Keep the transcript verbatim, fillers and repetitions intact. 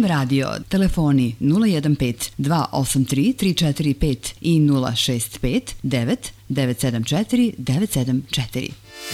M radio, telefoni nula jedan pet dva osam tri tri četiri pet i nula šest pet devet devet sedam četiri devet sedam četiri.